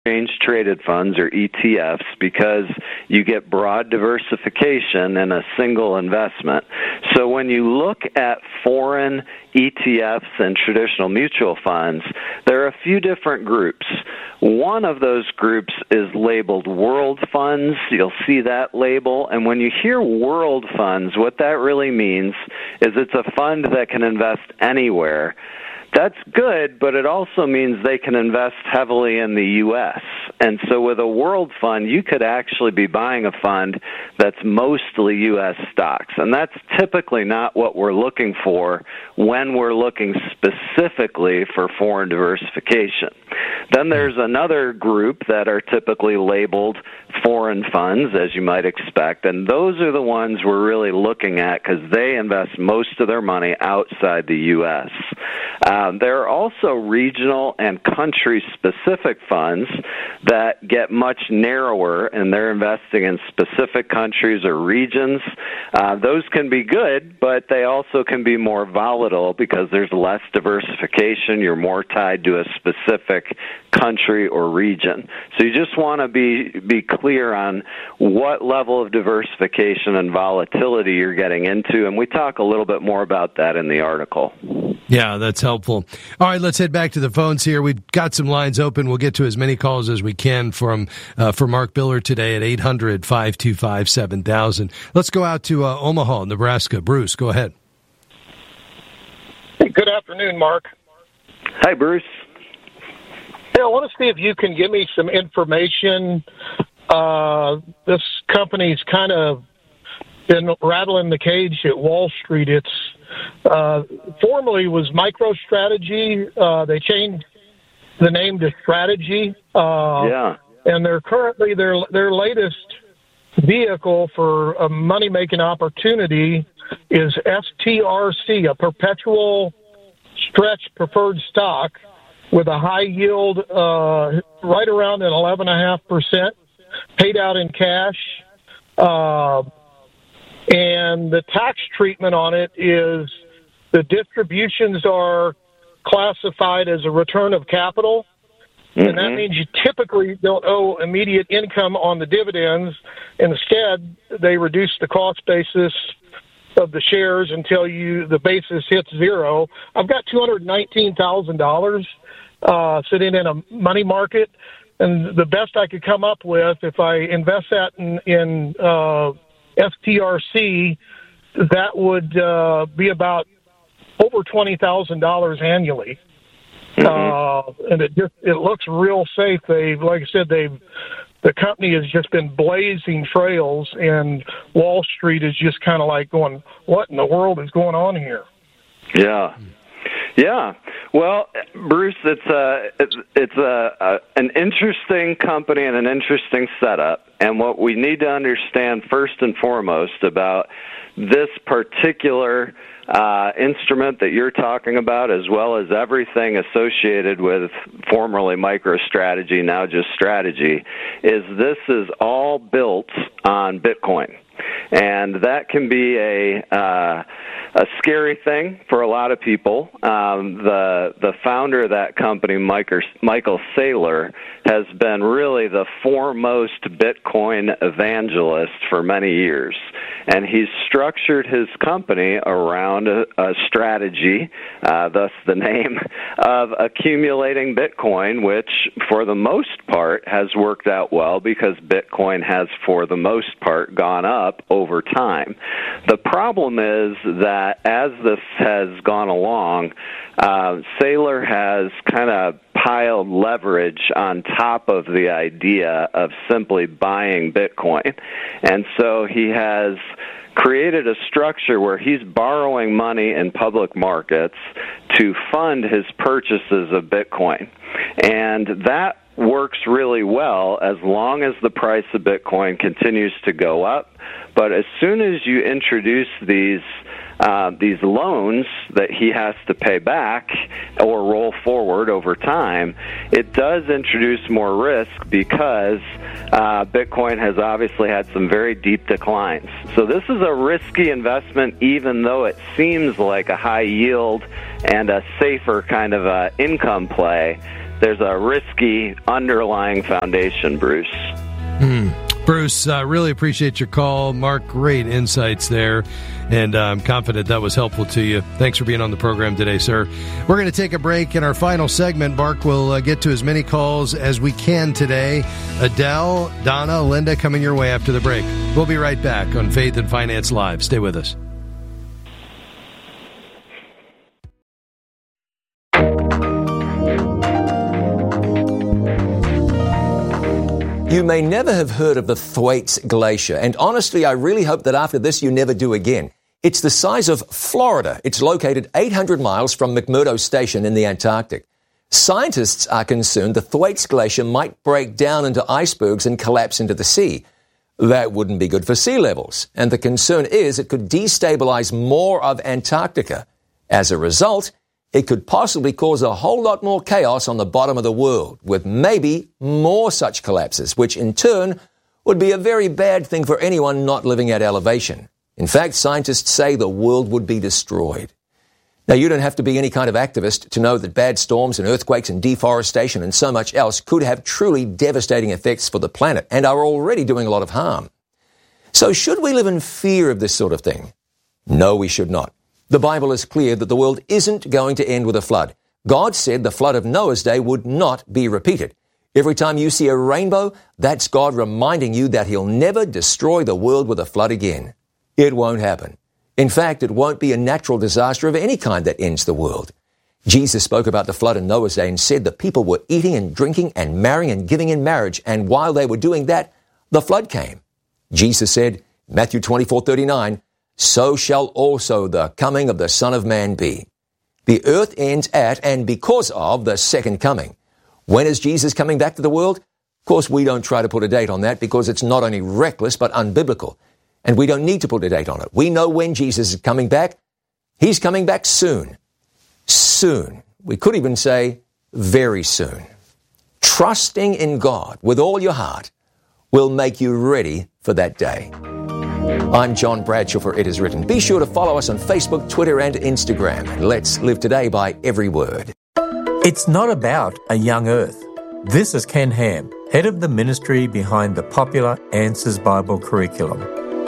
exchange-traded funds, or ETFs, because you get broad diversification in a single investment. So when you look at foreign ETFs and traditional mutual funds, there are a few different groups. One of those groups is labeled world funds. You'll see that label. And when you hear world funds, what that really means is it's a fund that can invest anywhere. That's good, but it also means they can invest heavily in the U.S. And so with a world fund, you could actually be buying a fund that's mostly U.S. stocks. And that's typically not what we're looking for when we're looking specifically for foreign diversification. Then there's another group that are typically labeled foreign funds, as you might expect, and those are the ones we're really looking at because they invest most of their money outside the U.S. There are also regional and country-specific funds that get much narrower, and they're investing in specific countries or regions. Those can be good, but they also can be more volatile because there's less diversification. You're more tied to a specific country or region. So you just want to be clear on what level of diversification and volatility you're getting into, and we talk a little bit more about that in the article. Yeah, that's helpful. All right, let's head back to the phones here. We've got some lines open. We'll get to as many calls as we can for Mark Biller today at 800-525-7000. Let's go out to Omaha, Nebraska. Bruce, go ahead. Hey, good afternoon, Mark. Hi, Bruce. Hey, I want to see if you can give me some information. This company's kind of been rattling the cage at Wall Street. It's formerly was MicroStrategy. They changed the name to Strategy. And they're currently their latest vehicle for a money-making opportunity is STRC, a perpetual stretch preferred stock with a high yield right around an 11.5%, paid out in cash. And the tax treatment on it is the distributions are classified as a return of capital. Mm-hmm. And that means you typically don't owe immediate income on the dividends. Instead, they reduce the cost basis of the shares until the basis hits zero. I've got $219,000 sitting in a money market. And the best I could come up with, if I invest that in STRC, that would be about over $20,000 annually. Mm-hmm. And it looks real safe. Like I said, the company has just been blazing trails, and Wall Street is just kind of like going, "What in the world is going on here?" Yeah. Yeah. Well, Bruce, it's an interesting company and an interesting setup. And what we need to understand first and foremost about this particular instrument that you're talking about, as well as everything associated with formerly MicroStrategy, now just Strategy, is this is all built on Bitcoin. And that can be a scary thing for a lot of people. The founder of that company, Michael Saylor, has been really the foremost Bitcoin evangelist for many years. And he's structured his company around a strategy, thus the name, of accumulating Bitcoin, which for the most part has worked out well because Bitcoin has for the most part gone up over time. The problem is that as this has gone along, Saylor has kind of piled leverage on top of the idea of simply buying Bitcoin. And so he has created a structure where he's borrowing money in public markets to fund his purchases of Bitcoin. And that works really well as long as the price of Bitcoin continues to go up. But as soon as you introduce these loans that he has to pay back or roll forward over time, it does introduce more risk because Bitcoin has obviously had some very deep declines. So this is a risky investment, even though it seems like a high yield and a safer kind of income play. there's a risky underlying foundation, Bruce. Bruce, really appreciate your call. Mark, great insights there, and I'm confident that was helpful to you. Thanks for being on the program today, sir. We're going to take a break. In our final segment, Mark will get to as many calls as we can today. Adele, Donna, Linda coming your way after the break. We'll be right back on Faith and Finance Live. Stay with us. You may never have heard of the Thwaites Glacier, and honestly, I really hope that after this you never do again. It's the size of Florida. It's located 800 miles from McMurdo Station in the Antarctic. Scientists are concerned the Thwaites Glacier might break down into icebergs and collapse into the sea. That wouldn't be good for sea levels, and the concern is it could destabilize more of Antarctica. As a result, it could possibly cause a whole lot more chaos on the bottom of the world, with maybe more such collapses, which in turn would be a very bad thing for anyone not living at elevation. In fact, scientists say the world would be destroyed. Now, you don't have to be any kind of activist to know that bad storms and earthquakes and deforestation and so much else could have truly devastating effects for the planet and are already doing a lot of harm. So should we live in fear of this sort of thing? No, we should not. The Bible is clear that the world isn't going to end with a flood. God said the flood of Noah's day would not be repeated. Every time you see a rainbow, that's God reminding you that He'll never destroy the world with a flood again. It won't happen. In fact, it won't be a natural disaster of any kind that ends the world. Jesus spoke about the flood in Noah's day and said that people were eating and drinking and marrying and giving in marriage, and while they were doing that, the flood came. Jesus said, Matthew 24:39, so shall also the coming of the Son of Man be. The earth ends at and because of the second coming. When is Jesus coming back to the world? Of course, we don't try to put a date on that because it's not only reckless but unbiblical. And we don't need to put a date on it. We know when Jesus is coming back. He's coming back soon. Soon. We could even say very soon. Trusting in God with all your heart will make you ready for that day. I'm John Bradshaw for It Is Written. Be sure to follow us on Facebook, Twitter, and Instagram. Let's live today by every word. It's not about a young earth. This is Ken Ham, head of the ministry behind the popular Answers Bible curriculum.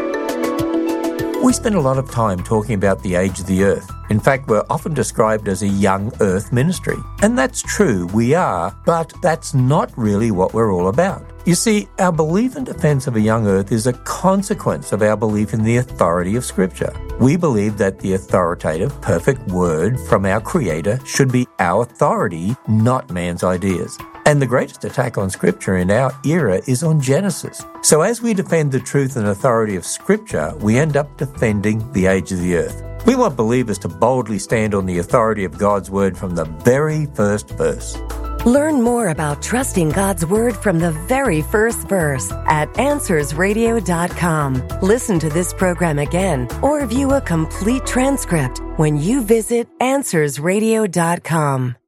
We spend a lot of time talking about the age of the earth. In fact, we're often described as a young earth ministry. And that's true, we are, but that's not really what we're all about. You see, our belief and defense of a young earth is a consequence of our belief in the authority of Scripture. We believe that the authoritative, perfect word from our Creator should be our authority, not man's ideas. And the greatest attack on Scripture in our era is on Genesis. So as we defend the truth and authority of Scripture, we end up defending the age of the earth. We want believers to boldly stand on the authority of God's Word from the very first verse. Learn more about trusting God's Word from the very first verse at AnswersRadio.com. Listen to this program again or view a complete transcript when you visit AnswersRadio.com.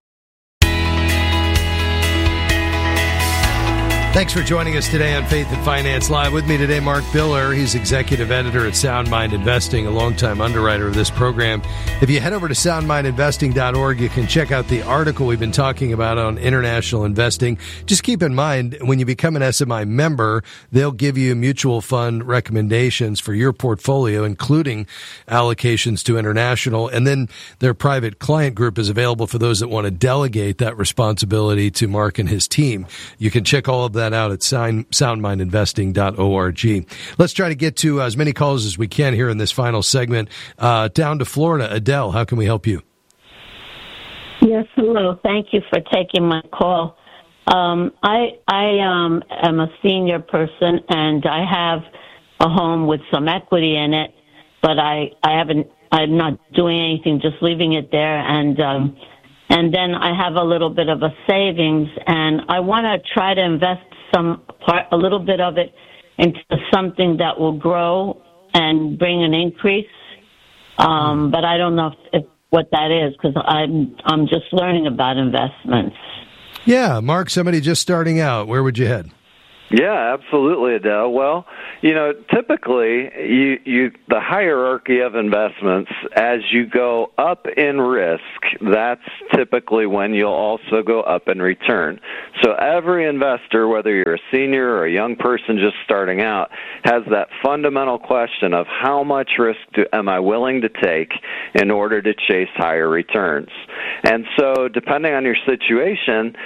Thanks for joining us today on Faith and Finance Live. With me today, Mark Biller. He's executive editor at Sound Mind Investing, a longtime underwriter of this program. If you head over to soundmindinvesting.org, you can check out the article we've been talking about on international investing. Just keep in mind, when you become an SMI member, they'll give you mutual fund recommendations for your portfolio, including allocations to international. And then their private client group is available for those that want to delegate that responsibility to Mark and his team. You can check all of that out at soundmindinvesting.org. Let's try to get to as many calls as we can here in this final segment. Down to Florida, Adele, how can we help you? Yes, hello. Thank you for taking my call. I am a senior person, and I have a home with some equity in it, but I'm not doing anything, just leaving it there, and then I have a little bit of a savings, and I want to try to invest a little bit of it into something that will grow and bring an increase. But I don't know what that is because I'm just learning about investments. Yeah, Mark, somebody just starting out. Where would you head? Yeah, absolutely, Adele. Well, typically the hierarchy of investments, as you go up in risk, that's typically when you'll also go up in return. So every investor, whether you're a senior or a young person just starting out, has that fundamental question of how much risk am I willing to take in order to chase higher returns? And so depending on your situation,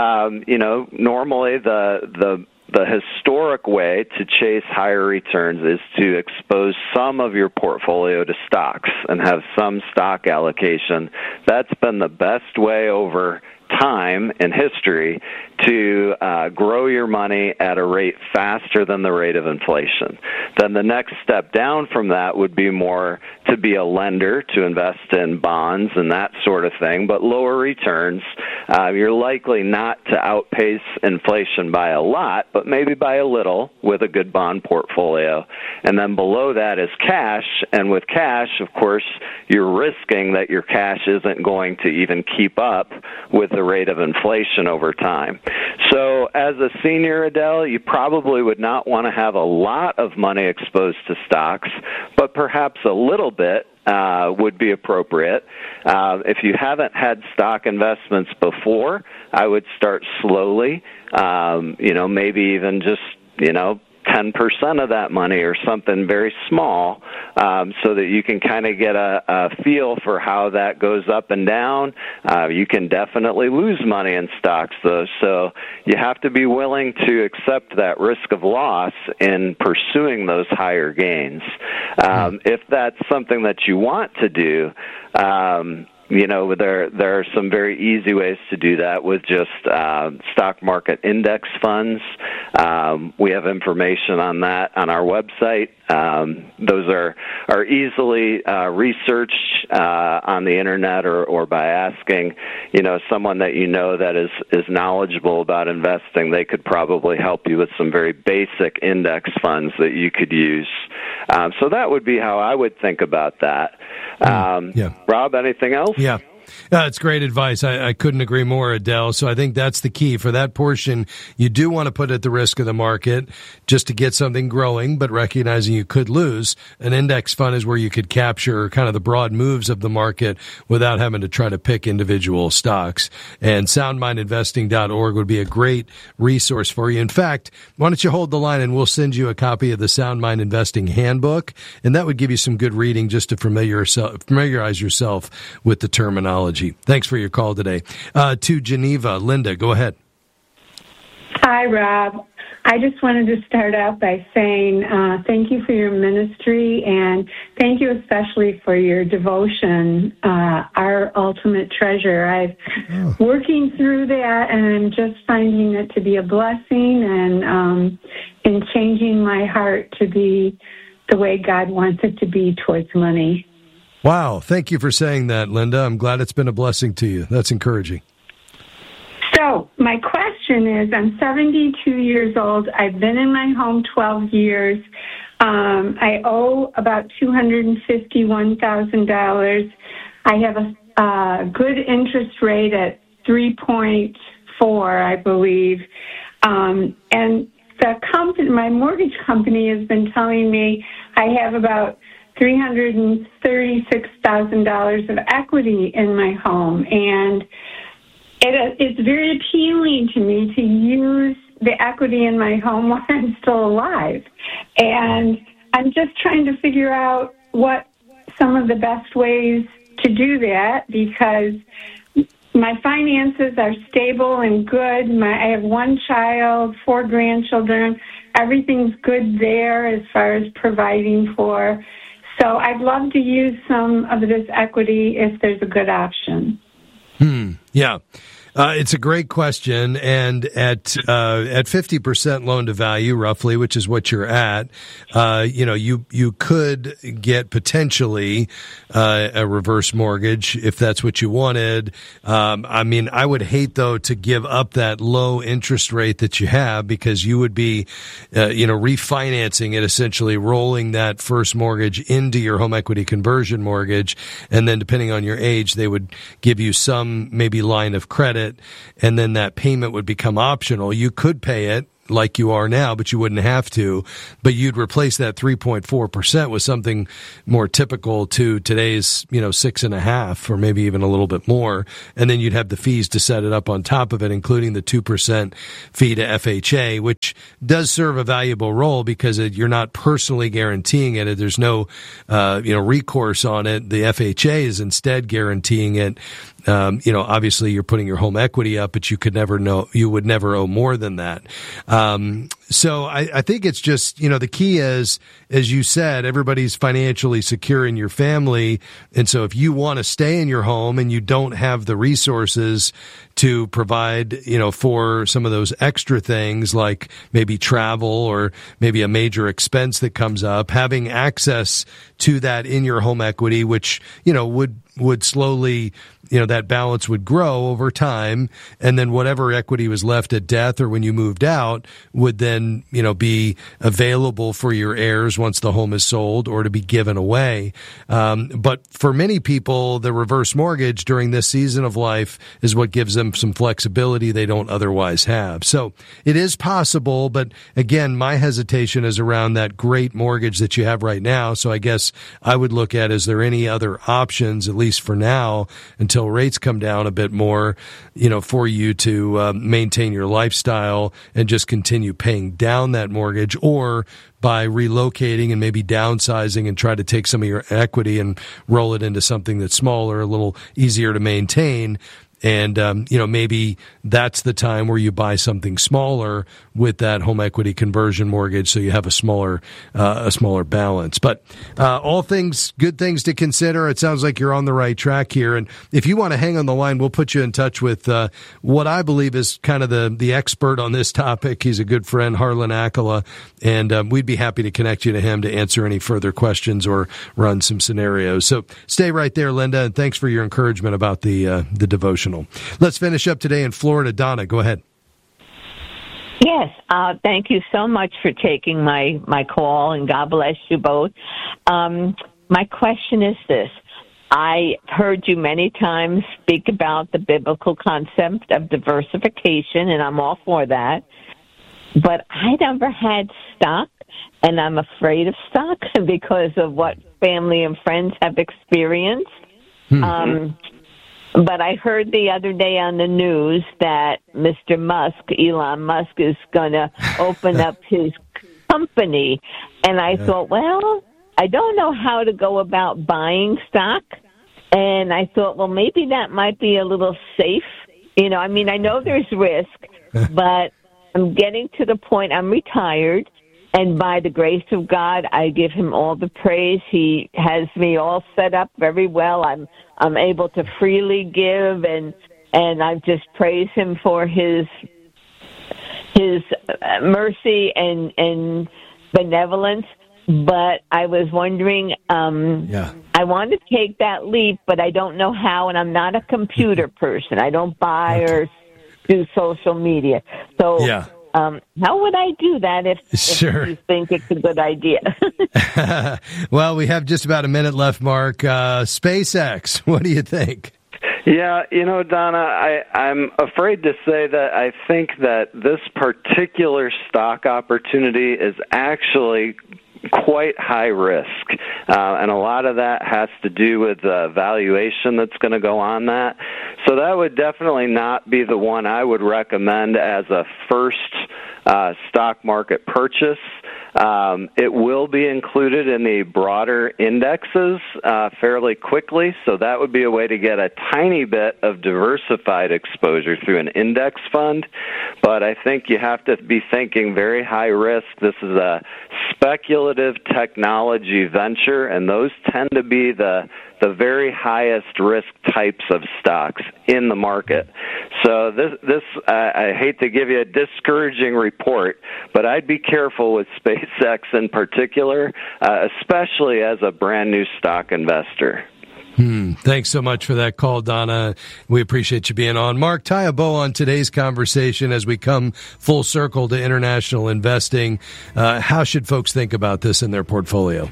normally the historic way to chase higher returns is to expose some of your portfolio to stocks and have some stock allocation. That's been the best way over time in history to grow your money at a rate faster than the rate of inflation. Then the next step down from that would be more to be a lender, to invest in bonds and that sort of thing, but lower returns. You're likely not to outpace inflation by a lot, but maybe by a little with a good bond portfolio. And then below that is cash, and with cash, of course, you're risking that your cash isn't going to even keep up with the rate of inflation over time. So as a senior, Adele, you probably would not want to have a lot of money exposed to stocks, but perhaps a little bit would be appropriate. If you haven't had stock investments before, I would start slowly, maybe even just, 10% of that money or something very small, so that you can kind of get a feel for how that goes up and down. You can definitely lose money in stocks, though, so you have to be willing to accept that risk of loss in pursuing those higher gains. If that's something that you want to do, there are some very easy ways to do that with just stock market index funds. We have information on that on our website. Those are easily researched on the internet or by asking, someone that that is knowledgeable about investing. They could probably help you with some very basic index funds that you could use. So that would be how I would think about that. Rob, anything else? Yeah. It's great advice. I couldn't agree more, Adele. So I think that's the key. For that portion, you do want to put at the risk of the market just to get something growing, but recognizing you could lose. An index fund is where you could capture kind of the broad moves of the market without having to try to pick individual stocks. And soundmindinvesting.org would be a great resource for you. In fact, why don't you hold the line and we'll send you a copy of the Sound Mind Investing Handbook, and that would give you some good reading just to familiarize yourself with the terminology. Thanks for your call today. To Geneva, Linda, go ahead. Hi, Rob. I just wanted to start out by saying thank you for your ministry, and thank you especially for your devotion, Our Ultimate Treasure. I'm working through that, and I'm just finding it to be a blessing and in changing my heart to be the way God wants it to be towards money. Wow. Thank you for saying that, Linda. I'm glad it's been a blessing to you. That's encouraging. So my question is, I'm 72 years old. I've been in my home 12 years. I owe about $251,000. I have a good interest rate at 3.4, I believe. And the company, my mortgage company, has been telling me I have about $336,000 of equity in my home, and it's very appealing to me to use the equity in my home while I'm still alive. And I'm just trying to figure out what some of the best ways to do that, because my finances are stable and good. I have one child, 4 grandchildren. Everything's good there as far as providing for. So I'd love to use some of this equity if there's a good option. Yeah. It's a great question, and at 50% loan to value, roughly, which is what you're at, you could get potentially a reverse mortgage if that's what you wanted. I would hate though to give up that low interest rate that you have, because you would be, refinancing it, essentially rolling that first mortgage into your home equity conversion mortgage, and then depending on your age, they would give you some maybe line of credit, and then that payment would become optional. You could pay it like you are now, but you wouldn't have to. But you'd replace that 3.4% with something more typical to today's, 6.5% or maybe even a little bit more. And then you'd have the fees to set it up on top of it, including the 2% fee to FHA, which does serve a valuable role because you're not personally guaranteeing it. There's no, recourse on it. The FHA is instead guaranteeing it. Obviously you're putting your home equity up, but you would never owe more than that. So I think it's just, the key is, as you said, everybody's financially secure in your family. And so if you want to stay in your home and you don't have the resources to provide, for some of those extra things like maybe travel or maybe a major expense that comes up, having access to that in your home equity, which, would slowly, that balance would grow over time. And then whatever equity was left at death or when you moved out would then, be available for your heirs once the home is sold or to be given away. But for many people, the reverse mortgage during this season of life is what gives them some flexibility they don't otherwise have. So it is possible. But again, my hesitation is around that great mortgage that you have right now. So I guess I would look at, is there any other options, at least for now, until rates come down a bit more, for you to maintain your lifestyle and just continue paying down that mortgage, or by relocating and maybe downsizing and try to take some of your equity and roll it into something that's smaller, a little easier to maintain. And, maybe that's the time where you buy something smaller with that home equity conversion mortgage, so you have a smaller balance. But all things, good things to consider. It sounds like you're on the right track here. And if you want to hang on the line, we'll put you in touch with what I believe is kind of the expert on this topic. He's a good friend, Harlan Akala, and we'd be happy to connect you to him to answer any further questions or run some scenarios. So stay right there, Linda, and thanks for your encouragement about the devotion. Let's finish up today in Florida. Donna, go ahead. Yes, thank you so much for taking my call, and God bless you both. My question is this. I heard you many times speak about the biblical concept of diversification, and I'm all for that. But I never had stock, and I'm afraid of stock because of what family and friends have experienced. Mm-hmm. But I heard the other day on the news that Mr. Musk, Elon Musk, is going to open up his company. And I thought, well, I don't know how to go about buying stock. And I thought, well, maybe that might be a little safe. I know there's risk, but I'm getting to the point, I'm retired. And by the grace of God, I give him all the praise. He has me all set up very well. I'm able to freely give, and I just praise him for his mercy and benevolence. But I was wondering, I want to take that leap, but I don't know how, and I'm not a computer person. I don't buy or do social media. So. Yeah. How would I do that if you think it's a good idea? Well, we have just about a minute left, Mark. SpaceX, what do you think? Yeah, Donna, I'm afraid to say that I think that this particular stock opportunity is actually quite high risk, and a lot of that has to do with the valuation that's going to go on that. So that would definitely not be the one I would recommend as a first stock market purchase. It will be included in the broader indexes fairly quickly, so that would be a way to get a tiny bit of diversified exposure through an index fund. But I think you have to be thinking very high risk. This is a speculative technology venture, and those tend to be the very highest risk types of stocks in the market. So this I hate to give you a discouraging report, but I'd be careful with SpaceX in particular, especially as a brand new stock investor. Thanks so much for that call, Donna. We appreciate you being on. Mark, tie a bow on today's conversation as we come full circle to international investing. How should folks think about this in their portfolio?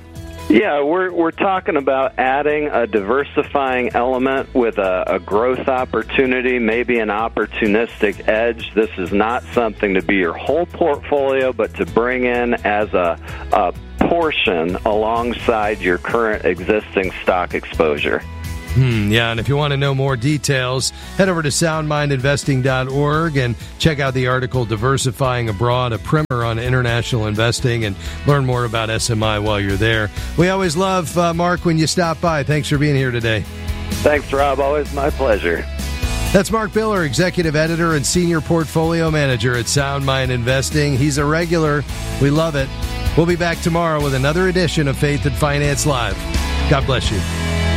Yeah, we're talking about adding a diversifying element with a growth opportunity, maybe an opportunistic edge. This is not something to be your whole portfolio, but to bring in as a portion alongside your current existing stock exposure. Yeah, and if you want to know more details, head over to soundmindinvesting.org and check out the article Diversifying Abroad, a primer on international investing, and learn more about SMI while you're there. We always love, Mark, when you stop by. Thanks for being here today. Thanks, Rob. Always my pleasure. That's Mark Biller, Executive Editor and Senior Portfolio Manager at Sound Mind Investing. He's a regular. We love it. We'll be back tomorrow with another edition of Faith and Finance Live. God bless you.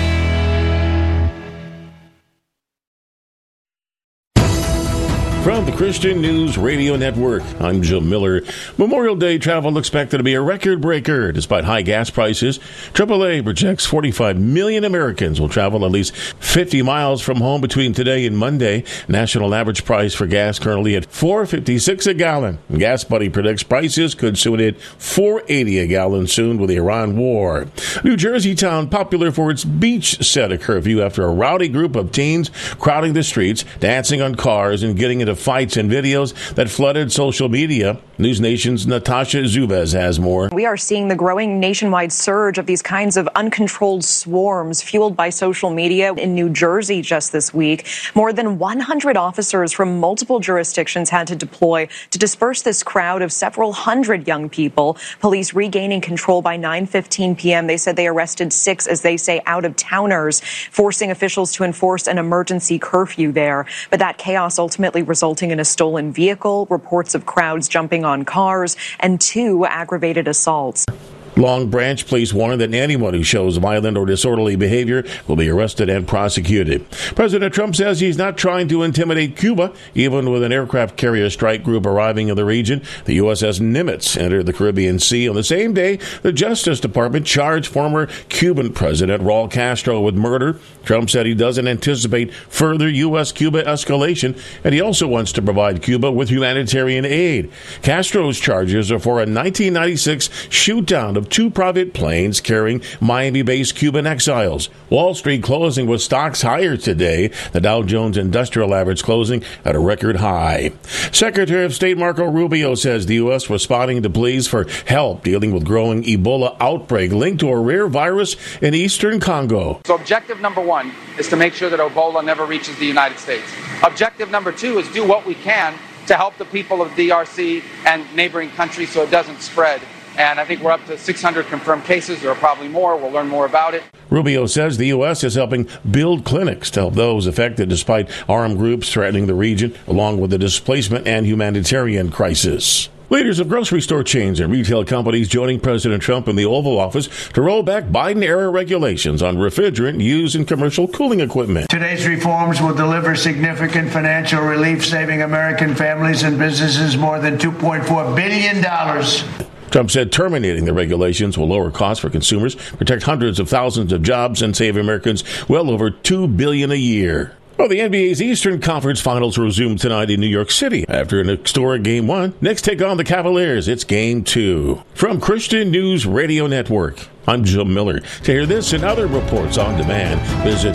From the Christian News Radio Network, I'm Jim Miller. Memorial Day travel expected to be a record breaker. Despite high gas prices, AAA projects 45 million Americans will travel at least 50 miles from home between today and Monday. National average price for gas currently at $4.56 a gallon. Gas Buddy predicts prices could soon hit $4.80 a gallon soon with the Iran war. New Jersey town popular for its beach set a curfew after a rowdy group of teens crowding the streets, dancing on cars, and getting into fights and videos that flooded social media. News Nation's Natasha Zuvez has more. We are seeing the growing nationwide surge of these kinds of uncontrolled swarms fueled by social media in New Jersey just this week. More than 100 officers from multiple jurisdictions had to deploy to disperse this crowd of several hundred young people. Police regaining control by 9:15 p.m. They said they arrested 6, as they say, out-of-towners, forcing officials to enforce an emergency curfew there. But that chaos ultimately resulting in a stolen vehicle, reports of crowds jumping on cars, and 2 aggravated assaults. Long Branch police warn that anyone who shows violent or disorderly behavior will be arrested and prosecuted. President Trump says he's not trying to intimidate Cuba, even with an aircraft carrier strike group arriving in the region. The USS Nimitz entered the Caribbean Sea on the same day the Justice Department charged former Cuban President Raul Castro with murder. Trump said he doesn't anticipate further U.S.-Cuba escalation, and he also wants to provide Cuba with humanitarian aid. Castro's charges are for a 1996 shoot-down of 2 private planes carrying Miami-based Cuban exiles. Wall Street closing with stocks higher today. The Dow Jones Industrial Average closing at a record high. Secretary of State Marco Rubio says the U.S. responding to pleas for help dealing with growing Ebola outbreak linked to a rare virus in eastern Congo. So objective number 1 is to make sure that Ebola never reaches the United States. Objective number 2 is do what we can to help the people of DRC and neighboring countries so it doesn't spread. And I think we're up to 600 confirmed cases. There are probably more. We'll learn more about it. Rubio says the U.S. is helping build clinics to help those affected despite armed groups threatening the region, along with the displacement and humanitarian crisis. Leaders of grocery store chains and retail companies joining President Trump in the Oval Office to roll back Biden-era regulations on refrigerant used in commercial cooling equipment. Today's reforms will deliver significant financial relief, saving American families and businesses more than $2.4 billion. Trump said terminating the regulations will lower costs for consumers, protect hundreds of thousands of jobs, and save Americans well over $2 billion a year. Well, the NBA's Eastern Conference Finals resume tonight in New York City. After an historic Game 1, Knicks take on the Cavaliers. It's Game 2. From Christian News Radio Network, I'm Jim Miller. To hear this and other reports on demand, visit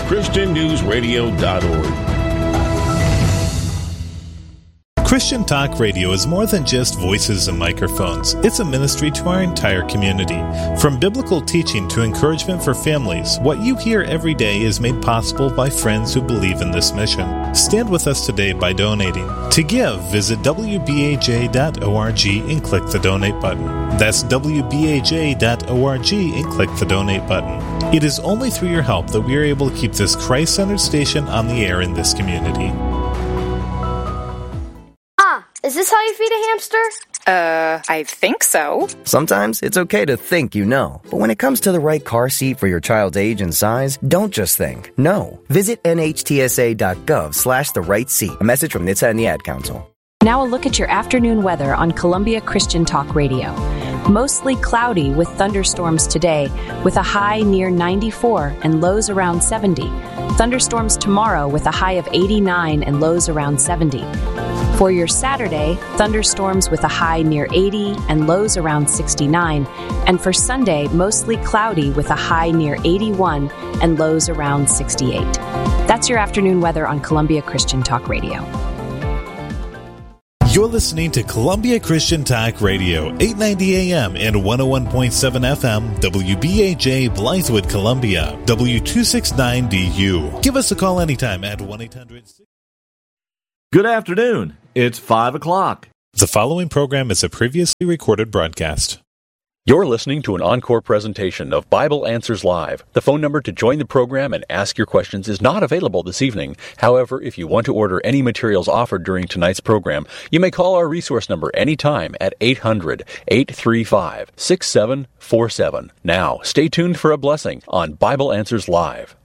ChristianNewsRadio.org. Christian Talk Radio is more than just voices and microphones. It's a ministry to our entire community. From biblical teaching to encouragement for families, what you hear every day is made possible by friends who believe in this mission. Stand with us today by donating. To give, visit WBAJ.org and click the donate button. That's WBAJ.org and click the donate button. It is only through your help that we are able to keep this Christ-centered station on the air in this community. Is this how you feed a hamster? I think so. Sometimes it's okay to think you know. But when it comes to the right car seat for your child's age and size, don't just think. No. Visit nhtsa.gov/the-right-seat. A message from NHTSA and the Ad Council. Now a look at your afternoon weather on Columbia Christian Talk Radio. Mostly cloudy with thunderstorms today, with a high near 94 and lows around 70. Thunderstorms tomorrow with a high of 89 and lows around 70. For your Saturday, thunderstorms with a high near 80 and lows around 69. And for Sunday, mostly cloudy with a high near 81 and lows around 68. That's your afternoon weather on Columbia Christian Talk Radio. You're listening to Columbia Christian Talk Radio, 890 AM and 101.7 FM, WBAJ, Blythewood, Columbia, W269DU. Give us a call anytime at 1-800. Good afternoon. It's 5 o'clock. The following program is a previously recorded broadcast. You're listening to an encore presentation of Bible Answers Live. The phone number to join the program and ask your questions is not available this evening. However, if you want to order any materials offered during tonight's program, you may call our resource number anytime at 800-835-6747. Now, stay tuned for a blessing on Bible Answers Live.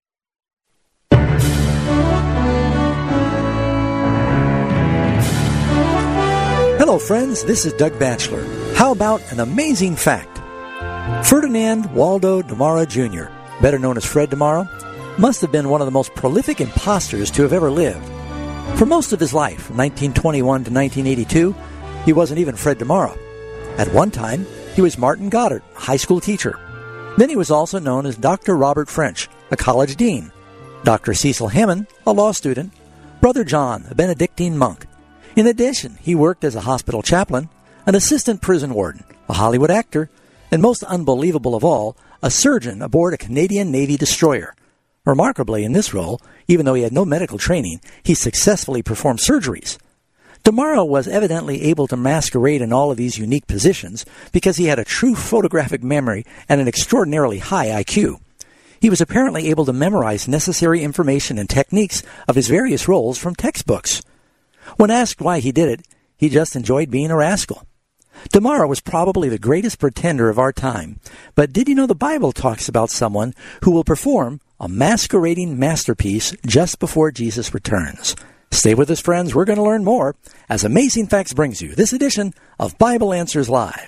Hello, friends. This is Doug Batchelor. How about an amazing fact? Ferdinand Waldo Demara Jr., better known as Fred Demara, must have been one of the most prolific imposters to have ever lived. For most of his life, from 1921 to 1982, he wasn't even Fred Demara. At one time, he was Martin Goddard, a high school teacher. Then he was also known as Dr. Robert French, a college dean, Dr. Cecil Hammond, a law student, Brother John, a Benedictine monk. In addition, he worked as a hospital chaplain, an assistant prison warden, a Hollywood actor, and most unbelievable of all, a surgeon aboard a Canadian Navy destroyer. Remarkably, in this role, even though he had no medical training, he successfully performed surgeries. Demara was evidently able to masquerade in all of these unique positions because he had a true photographic memory and an extraordinarily high IQ. He was apparently able to memorize necessary information and techniques of his various roles from textbooks. When asked why he did it, he just enjoyed being a rascal. Demara was probably the greatest pretender of our time, but did you know the Bible talks about someone who will perform a masquerading masterpiece just before Jesus returns? Stay with us, friends. We're going to learn more as Amazing Facts brings you this edition of Bible Answers Live.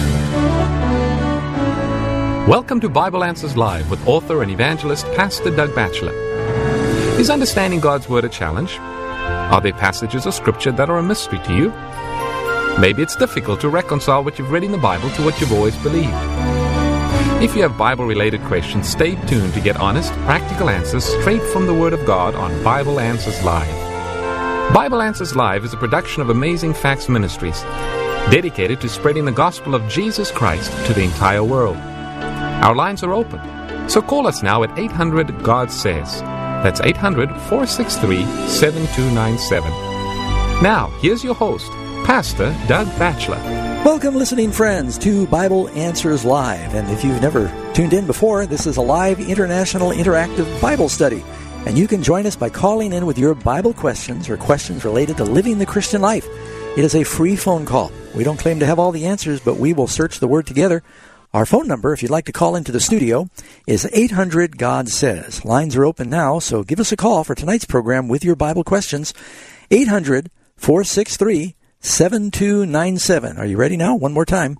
Welcome to Bible Answers Live with author and evangelist Pastor Doug Batchelor. Is understanding God's Word a challenge? Are there passages of Scripture that are a mystery to you? Maybe it's difficult to reconcile what you've read in the Bible to what you've always believed. If you have Bible-related questions, stay tuned to get honest, practical answers straight from the Word of God on Bible Answers Live. Bible Answers Live is a production of Amazing Facts Ministries, dedicated to spreading the gospel of Jesus Christ to the entire world. Our lines are open, so call us now at 800-GOD-SAYS. That's 800-463-7297. Now, here's your host, Pastor Doug Batchelor. Welcome, listening friends, to Bible Answers Live. And if you've never tuned in before, this is a live international interactive Bible study. And you can join us by calling in with your Bible questions or questions related to living the Christian life. It is a free phone call. We don't claim to have all the answers, but we will search the Word together. Our phone number, if you'd like to call into the studio, is 800-GOD-SAYS. Lines are open now, so give us a call for tonight's program with your Bible questions. 800-463-7297. Are you ready now? One more time.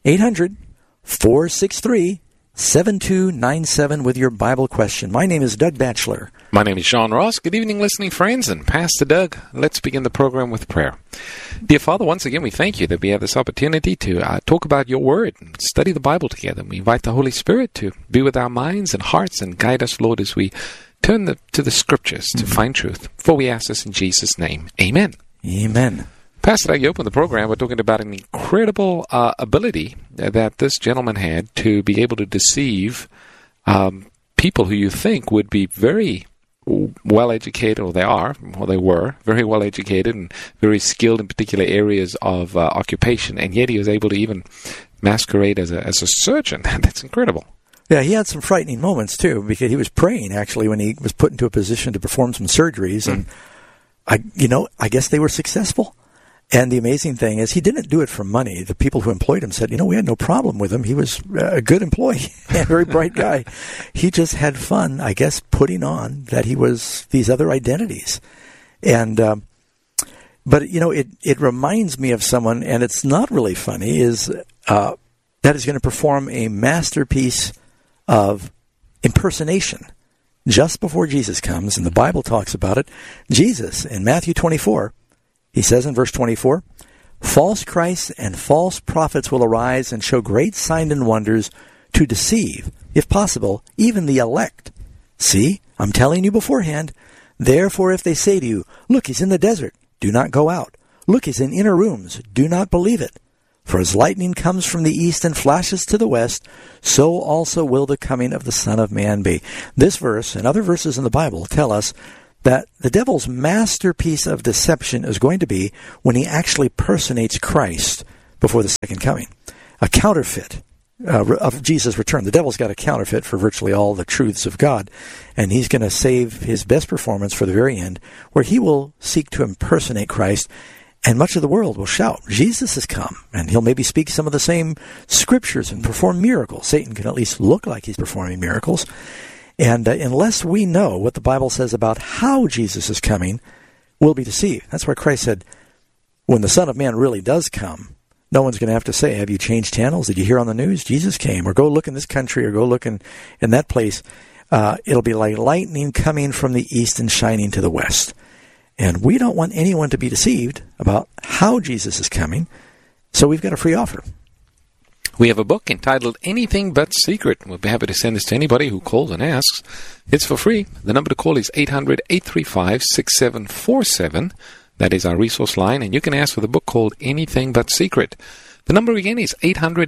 800-463-7297 with your Bible question. My name is Doug Batchelor. My name is Sean Ross. Good evening, listening friends, and Pastor Doug. Let's begin the program with prayer. Dear Father, once again, we thank you that we have this opportunity to talk about your Word and study the Bible together. We invite the Holy Spirit to be with our minds and hearts and guide us, Lord, as we turn to the Scriptures to find truth. For we ask this in Jesus' name. Amen. Amen. Pastor Doug, you opened the program. We're talking about an incredible ability that this gentleman had to be able to deceive people who you think would be very well-educated, or they were very well-educated and very skilled in particular areas of occupation, and yet he was able to even masquerade as a surgeon. That's incredible. Yeah, he had some frightening moments, too, because he was praying, actually, when he was put into a position to perform some surgeries, and I guess they were successful. And the amazing thing is he didn't do it for money. The people who employed him said, we had no problem with him. He was a good employee, a very bright guy. He just had fun, I guess, putting on that he was these other identities. And, but it reminds me of someone, and it's not really funny, that is going to perform a masterpiece of impersonation just before Jesus comes, and the Bible talks about it. Jesus, in Matthew 24, He says in verse 24, false Christs and false prophets will arise and show great signs and wonders to deceive, if possible, even the elect. See, I'm telling you beforehand. Therefore, if they say to you, look, he's in the desert, do not go out. Look, he's in inner rooms, do not believe it. For as lightning comes from the east and flashes to the west, so also will the coming of the Son of Man be. This verse and other verses in the Bible tell us that the devil's masterpiece of deception is going to be when he actually personates Christ before the second coming. A counterfeit of Jesus' return. The devil's got a counterfeit for virtually all the truths of God, and he's going to save his best performance for the very end, where he will seek to impersonate Christ, and much of the world will shout, Jesus has come, and he'll maybe speak some of the same scriptures and perform miracles. Satan can at least look like he's performing miracles. And unless we know what the Bible says about how Jesus is coming, we'll be deceived. That's why Christ said, when the Son of Man really does come, no one's going to have to say, have you changed channels? Did you hear on the news? Jesus came. Or go look in this country, or go look in that place. It'll be like lightning coming from the east and shining to the west. And we don't want anyone to be deceived about how Jesus is coming, so we've got a free offer. We have a book entitled Anything But Secret. We'll be happy to send this to anybody who calls and asks. It's for free. The number to call is 800-835-6747. That is our resource line, and you can ask for the book called Anything But Secret. The number again is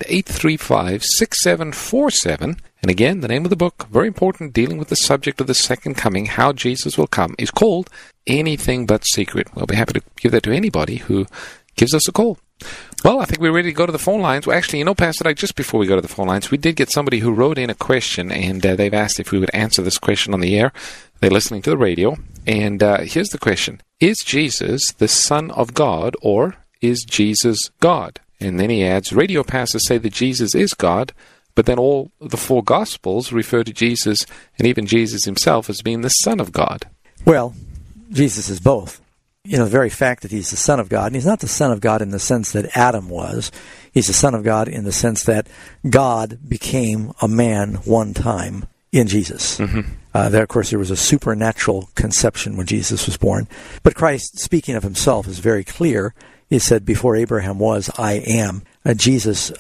800-835-6747. And again, the name of the book, very important, dealing with the subject of the second coming, how Jesus will come, is called Anything But Secret. We'll be happy to give that to anybody who gives us a call. Well, I think we're ready to go to the phone lines. Well, actually, Pastor, just before we go to the phone lines, we did get somebody who wrote in a question, and they've asked if we would answer this question on the air. They're listening to the radio, and here's the question. Is Jesus the Son of God, or is Jesus God? And then he adds, radio pastors say that Jesus is God, but then all the four Gospels refer to Jesus, and even Jesus himself, as being the Son of God. Well, Jesus is both. The very fact that he's the Son of God, and he's not the Son of God in the sense that Adam was. He's the Son of God in the sense that God became a man one time in Jesus. Mm-hmm. Of course, there was a supernatural conception when Jesus was born. But Christ, speaking of himself, is very clear. He said, before Abraham was, I am. Jesus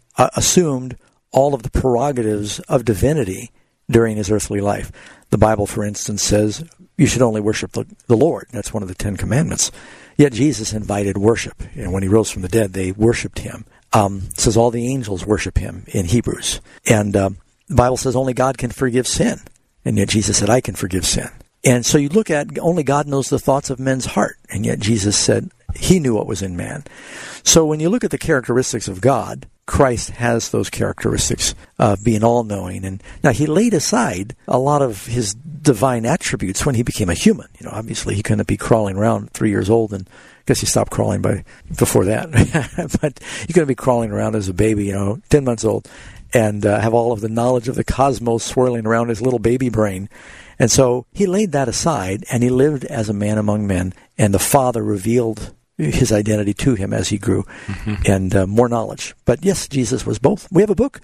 assumed all of the prerogatives of divinity during his earthly life. The Bible, for instance, says you should only worship the Lord. That's one of the 10 Commandments. Yet Jesus invited worship. When he rose from the dead, they worshipped him. It says all the angels worship him in Hebrews. And the Bible says only God can forgive sin. And yet Jesus said, I can forgive sin. And so you look at, only God knows the thoughts of men's heart. And yet Jesus said he knew what was in man. So when you look at the characteristics of God, Christ has those characteristics of being all-knowing. And now he laid aside a lot of his divine attributes when he became a human. Obviously he couldn't be crawling around 3 years old, and I guess he stopped crawling before that. But he couldn't be crawling around as a baby, 10 months old, and have all of the knowledge of the cosmos swirling around his little baby brain. And so he laid that aside, and he lived as a man among men, and the Father revealed his identity to him as he grew, and more knowledge. But yes, Jesus was both. We have a book.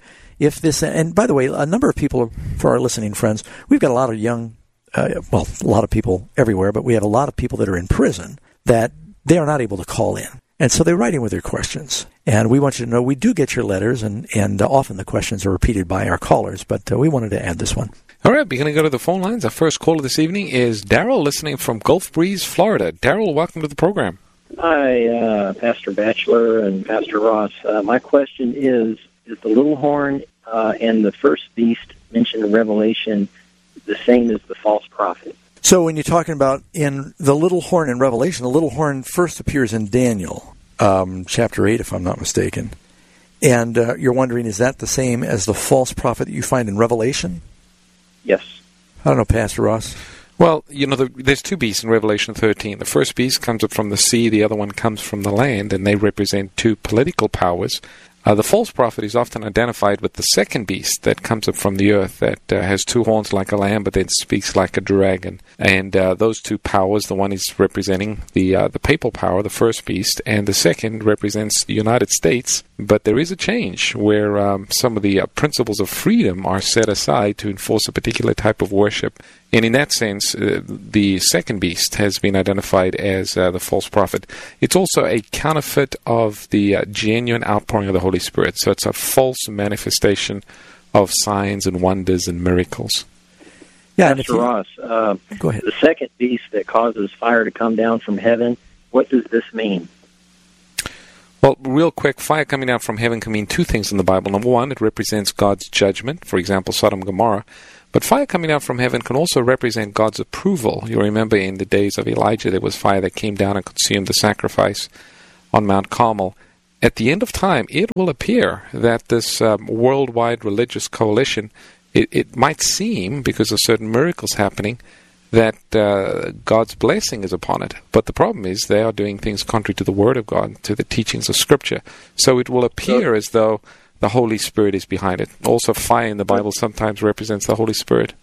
And by the way, a number of people, for our listening friends, we've got a lot of young, a lot of people everywhere, but we have a lot of people that are in prison that they are not able to call in. And so they're writing with their questions. And we want you to know we do get your letters, and often the questions are repeated by our callers, but we wanted to add this one. All right, we're going to go to the phone lines. Our first caller this evening is Daryl, listening from Gulf Breeze, Florida. Daryl, welcome to the program. Hi, Pastor Batchelor and Pastor Ross. My question is the little horn and the first beast mentioned in Revelation the same as the false prophet? So when you're talking about in the little horn in Revelation, the little horn first appears in Daniel, chapter 8, if I'm not mistaken. And you're wondering, is that the same as the false prophet that you find in Revelation? Yes. I don't know, Pastor Ross. Well, there's two beasts in Revelation 13. The first beast comes up from the sea, the other one comes from the land, and they represent two political powers. The false prophet is often identified with the second beast that comes up from the earth, that has two horns like a lamb, but then speaks like a dragon. And those two powers, the one is representing the papal power, the first beast, and the second represents the United States. But there is a change where some of the principles of freedom are set aside to enforce a particular type of worship And in that sense, the second beast has been identified as the false prophet. It's also a counterfeit of the genuine outpouring of the Holy Spirit. So it's a false manifestation of signs and wonders and miracles. Yeah, Mr. Ross, go ahead. The second beast that causes fire to come down from heaven, what does this mean? Well, real quick, fire coming down from heaven can mean two things in the Bible. Number one, it represents God's judgment, for example, Sodom and Gomorrah. But fire coming down from heaven can also represent God's approval. You remember in the days of Elijah, there was fire that came down and consumed the sacrifice on Mount Carmel. At the end of time, it will appear that this worldwide religious coalition, it might seem, because of certain miracles happening, that God's blessing is upon it. But the problem is they are doing things contrary to the Word of God, to the teachings of Scripture. So it will appear as though the Holy Spirit is behind it. Also, fire in the Bible sometimes represents the Holy Spirit.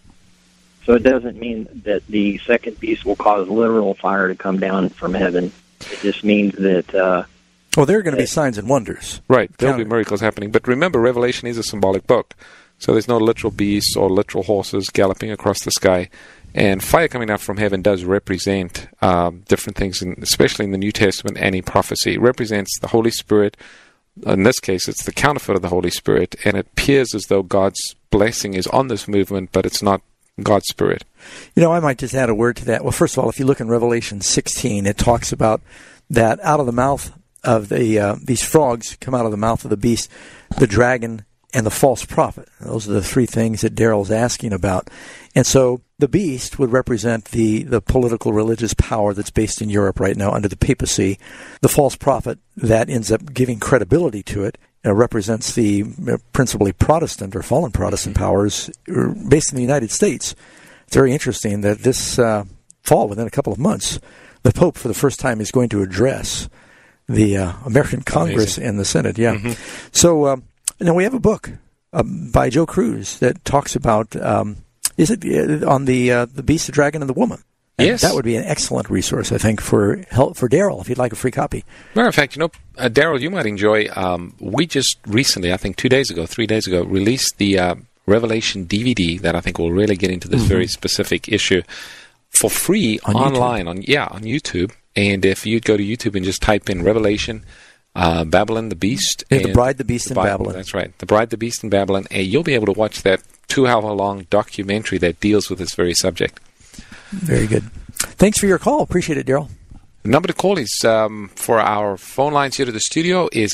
So it doesn't mean that the second beast will cause literal fire to come down from heaven. It just means that... well, there are going to be signs and wonders. Right, there will be miracles happening. But remember, Revelation is a symbolic book. So there's no literal beasts or literal horses galloping across the sky. And fire coming down from heaven does represent different things, especially in the New Testament and in prophecy. It represents the Holy Spirit. In this case, it's the counterfeit of the Holy Spirit, and it appears as though God's blessing is on this movement, but it's not God's Spirit. You know, I might just add a word to that. Well, first of all, if you look in Revelation 16, it talks about that out of the mouth of these frogs come out of the mouth of the beast, the dragon, and the false prophet. Those are the three things that Daryl's asking about. And so the beast would represent the political religious power that's based in Europe right now under the papacy. The false prophet that ends up giving credibility to it represents the principally Protestant or fallen Protestant powers based in the United States. It's very interesting that this fall, within a couple of months, the Pope for the first time is going to address the American Congress and the Senate. Yeah. Mm-hmm. So now we have a book by Joe Cruz that talks about... is it on the beast, the dragon, and the woman? And yes. That would be an excellent resource, I think, for Daryl, if you'd like a free copy. Matter of fact, Daryl, you might enjoy, we just recently, I think 3 days ago, released the Revelation DVD that I think will really get into this very specific issue for free online on YouTube. And if you go to YouTube and just type in Revelation, Babylon, the Beast. Yeah, the Bride, the Beast, and Babylon. That's right. The Bride, the Beast, and Babylon. And you'll be able to watch that 2-hour-long documentary that deals with this very subject. Very good. Thanks for your call. Appreciate it, Daryl. The number to call is for our phone lines here to the studio is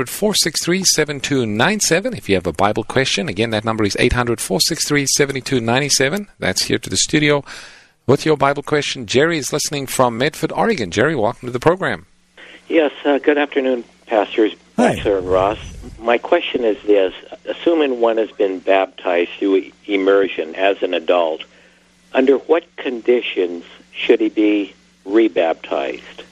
800-463-7297. If you have a Bible question, again, that number is 800-463-7297. That's here to the studio. With your Bible question, Jerry is listening from Medford, Oregon. Jerry, welcome to the program. Yes, good afternoon, Pastors Baxter and Ross. My question is this. Assuming one has been baptized through immersion as an adult, under what conditions should he be rebaptized?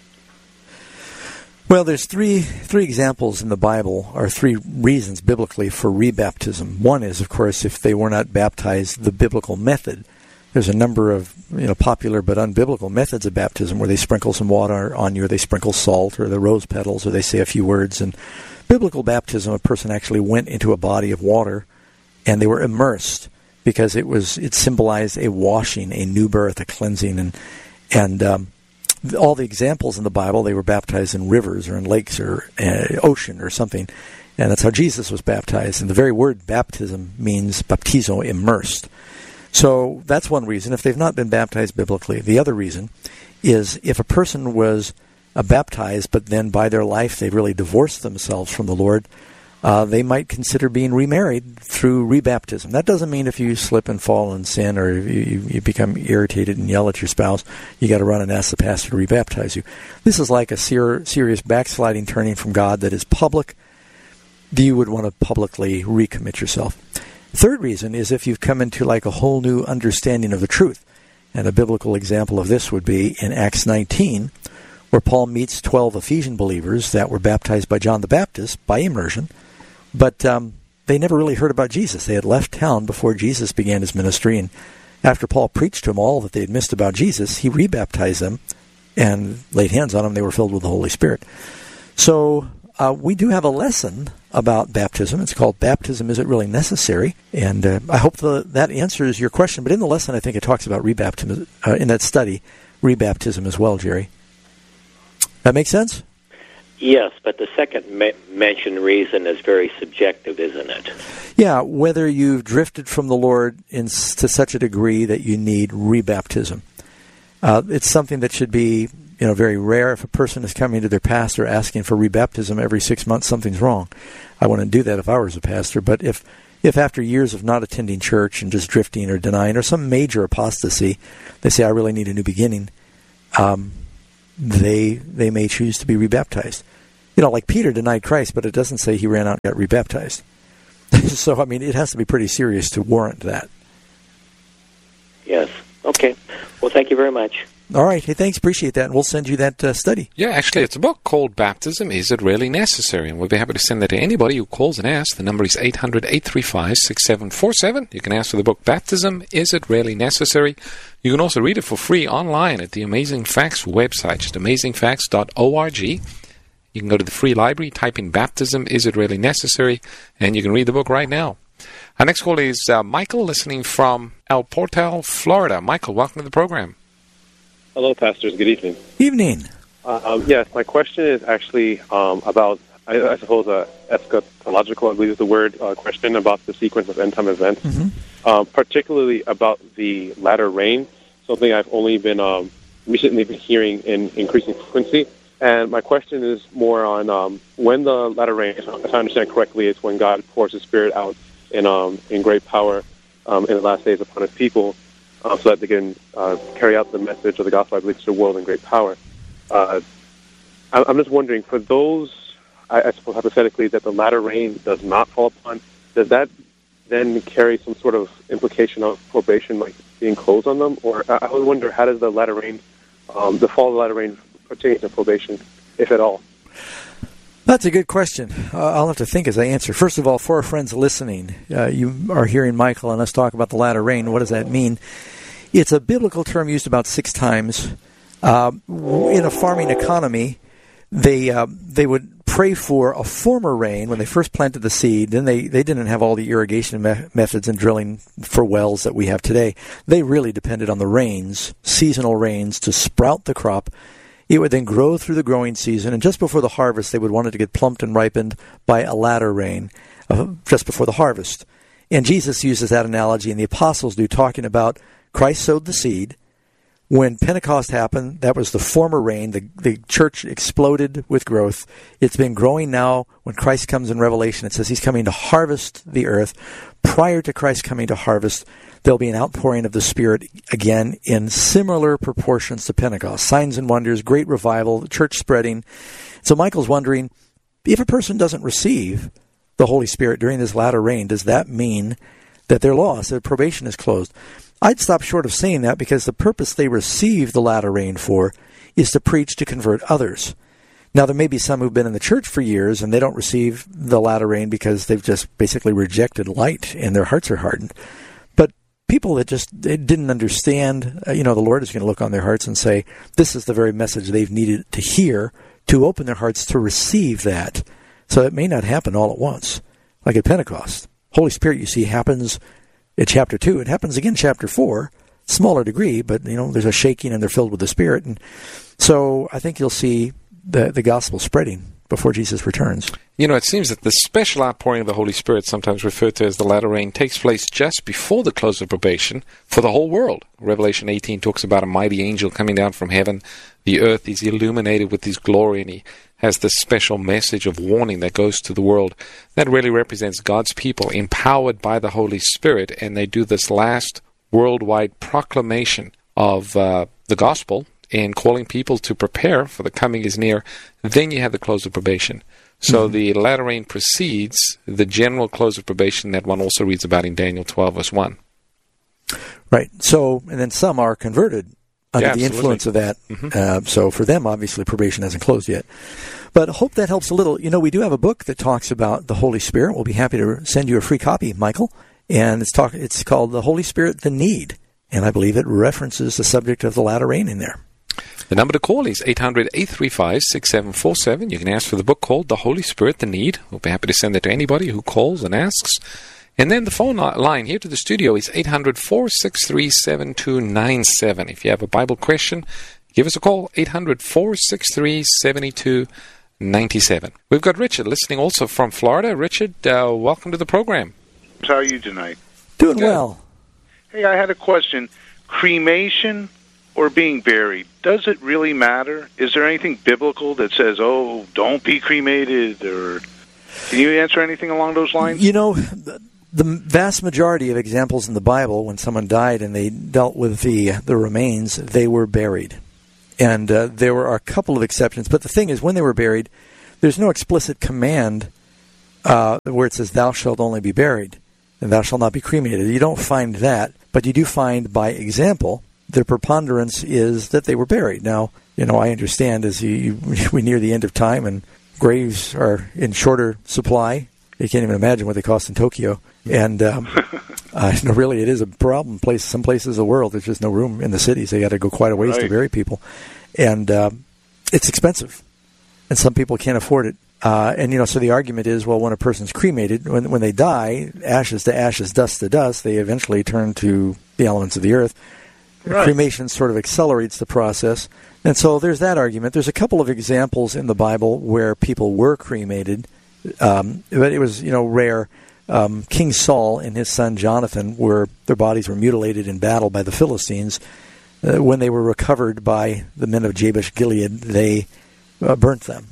Well, there's three examples in the Bible, or three reasons biblically for rebaptism. One is, of course, if they were not baptized the biblical method. There's a number of popular but unbiblical methods of baptism where they sprinkle some water on you, or they sprinkle salt, or the rose petals, or they say a few words. And biblical baptism, a person actually went into a body of water, and they were immersed because it symbolized a washing, a new birth, a cleansing, and all the examples in the Bible, they were baptized in rivers or in lakes or ocean or something, and that's how Jesus was baptized. And the very word baptism means baptizo, immersed. So that's one reason, if they've not been baptized biblically. The other reason is if a person was baptized, but then by their life they've really divorced themselves from the Lord, they might consider being remarried through rebaptism. That doesn't mean if you slip and fall and sin, or you become irritated and yell at your spouse, you got to run and ask the pastor to rebaptize you. This is like a serious backsliding, turning from God that is public. You would want to publicly recommit yourself. Third reason is if you've come into like a whole new understanding of the truth. And a biblical example of this would be in Acts 19, where Paul meets 12 Ephesian believers that were baptized by John the Baptist by immersion, but they never really heard about Jesus. They had left town before Jesus began his ministry, and after Paul preached to them all that they had missed about Jesus, he rebaptized them and laid hands on them. They were filled with the Holy Spirit. So we do have a lesson about baptism. It's called Baptism, Is It Really Necessary? And I hope that answers your question. But in the lesson, I think it talks about rebaptism, in that study, rebaptism as well, Jerry. That make sense? Yes, but the second mentioned reason is very subjective, isn't it? Yeah, whether you've drifted from the Lord to such a degree that you need rebaptism. It's something that should be very rare. If a person is coming to their pastor asking for rebaptism every 6 months, something's wrong. I wouldn't do that if I was a pastor. But if after years of not attending church and just drifting or denying or some major apostasy, they say, I really need a new beginning, they may choose to be rebaptized. Like Peter denied Christ, but it doesn't say he ran out and got rebaptized. So, it has to be pretty serious to warrant that. Yes. Okay. Well, thank you very much. All right. Hey, thanks. Appreciate that. And we'll send you that study. Yeah, actually, it's a book called Baptism, Is It Really Necessary? And we'll be happy to send that to anybody who calls and asks. The number is 800-835-6747. You can ask for the book Baptism, Is It Really Necessary? You can also read it for free online at the Amazing Facts website, just amazingfacts.org. You can go to the free library, type in Baptism, Is It Really Necessary? And you can read the book right now. Our next call is Michael, listening from El Portal, Florida. Michael, welcome to the program. Hello, pastors. Good evening. Evening. Yes, my question is actually about, I suppose, eschatological, I believe is the word, question about the sequence of end-time events, particularly about the latter rain, something I've only been recently been hearing in increasing frequency. And my question is more on when the latter rain, if I understand correctly, is when God pours His Spirit out in great power in the last days upon His people, so that they can carry out the message of the gospel, I believe, to the world in great power. I'm just wondering, for those, I suppose hypothetically, that the latter rain does not fall upon, does that then carry some sort of implication of probation, like being closed on them? Or I would wonder, how does the latter rain, the fall of the latter rain, pertain to probation, if at all? That's a good question. I'll have to think as I answer. First of all, for our friends listening, you are hearing Michael and us talk about the latter rain. What does that mean? It's a biblical term used about 6 times. In a farming economy, they would pray for a former rain when they first planted the seed. Then they didn't have all the irrigation methods and drilling for wells that we have today. They really depended on the rains, seasonal rains, to sprout the crop. It would then grow through the growing season, and just before the harvest, they would want it to get plumped and ripened by a latter rain, just before the harvest. And Jesus uses that analogy, and the apostles do, talking about Christ sowed the seed. When Pentecost happened, that was the former rain. The church exploded with growth. It's been growing now. When Christ comes in Revelation, it says He's coming to harvest the earth. Prior to Christ coming to harvest, there'll be an outpouring of the Spirit again in similar proportions to Pentecost. Signs and wonders, great revival, the church spreading. So Michael's wondering, if a person doesn't receive the Holy Spirit during this latter rain, does that mean that they're lost, that probation is closed? I'd stop short of saying that, because the purpose they receive the latter rain for is to preach to convert others. Now, there may be some who've been in the church for years and they don't receive the latter rain because they've just basically rejected light and their hearts are hardened. But people that just didn't understand, the Lord is going to look on their hearts and say, this is the very message they've needed to hear to open their hearts to receive that. So it may not happen all at once, like at Pentecost. Holy Spirit, you see, happens in chapter 2. It happens again in chapter 4, smaller degree, but, there's a shaking and they're filled with the Spirit. And so I think you'll see the gospel spreading before Jesus returns. It seems that the special outpouring of the Holy Spirit, sometimes referred to as the latter rain, takes place just before the close of probation for the whole world. Revelation 18 talks about a mighty angel coming down from heaven. The earth is illuminated with His glory, and He has this special message of warning that goes to the world. That really represents God's people empowered by the Holy Spirit, and they do this last worldwide proclamation of the gospel and calling people to prepare, for the coming is near. Then you have the close of probation. So the latter rain precedes the general close of probation that one also reads about in Daniel 12, verse 1. Right. So, and then some are converted under the influence of that. So for them, obviously, probation hasn't closed yet. But I hope that helps a little. We do have a book that talks about the Holy Spirit. We'll be happy to send you a free copy, Michael. And it's called The Holy Spirit, the Need. And I believe it references the subject of the latter rain in there. The number to call is 800-835-6747. You can ask for the book called The Holy Spirit, The Need. We'll be happy to send it to anybody who calls and asks. And then the phone line here to the studio is 800-463-7297. If you have a Bible question, give us a call, 800-463-7297. We've got Richard listening also from Florida. Richard, welcome to the program. How are you tonight? Doing well. Hey, I had a question. Cremation or being buried, does it really matter? Is there anything biblical that says, oh, don't be cremated? Or can you answer anything along those lines? You know, the vast majority of examples in the Bible, when someone died and they dealt with the remains, they were buried. And there were a couple of exceptions. But the thing is, when they were buried, there's no explicit command where it says, thou shalt only be buried, and thou shalt not be cremated. You don't find that, but you do find, by example, the preponderance is that they were buried. Now, you know, I understand as we near the end of time and graves are in shorter supply. You can't even imagine what they cost in Tokyo. And no, really, it is a problem. Some places of the world, there's just no room in the cities. They got to go quite a ways to bury people. And it's expensive. And some people can't afford it. And, you know, so the argument is, well, when a person's cremated, when they die, ashes to ashes, dust to dust, they eventually turn to the elements of the earth. Right. Cremation sort of accelerates the process. And so there's that argument. There's a couple of examples in the Bible where people were cremated, but it was, you know, rare. King Saul and his son Jonathan, their bodies were mutilated in battle by the Philistines. When they were recovered by the men of Jabesh Gilead, they burnt them.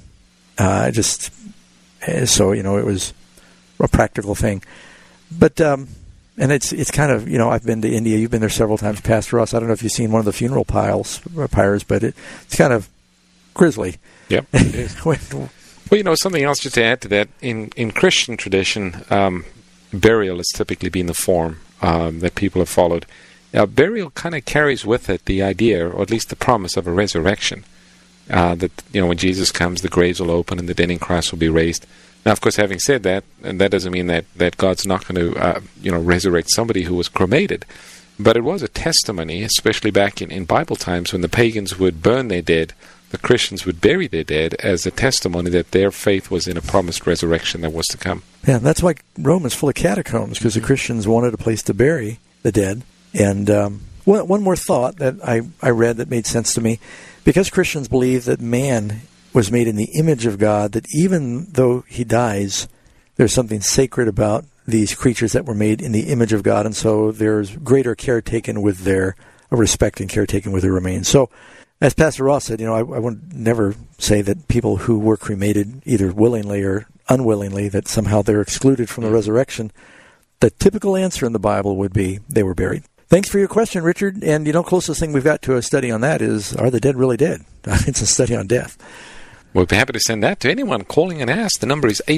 So, you know, it was a practical thing. But and it's kind of, you know, I've been to India. You've been there several times, Pastor Ross. I don't know if you've seen one of the funeral pyres, but it's kind of grisly. Yep, it is. Well, you know, something else just to add to that, in Christian tradition, burial has typically been the form that people have followed. Burial kind of carries with it the idea, or at least the promise of a resurrection, that, you know, when Jesus comes, the graves will open and the dead in Christ will be raised. Now, of course, having said that, and that doesn't mean that God's not going to, resurrect somebody who was cremated. But it was a testimony, especially back in Bible times when the pagans would burn their dead, the Christians would bury their dead as a testimony that their faith was in a promised resurrection that was to come. Yeah, that's why Rome is full of catacombs, because the Christians wanted a place to bury the dead. And one more thought that I read that made sense to me. Because Christians believe that man was made in the image of God, that even though he dies, there's something sacred about these creatures that were made in the image of God, and so there's greater care taken with their respect and care taken with their remains. So, as Pastor Ross said, you know, I would never say that people who were cremated, either willingly or unwillingly, that somehow they're excluded from the resurrection. The typical answer in the Bible would be they were buried. Thanks for your question, Richard. And, you know, closest thing we've got to a study on that is, are the dead really dead? It's a study on death. We'll be happy to send that to anyone calling and ask. The number is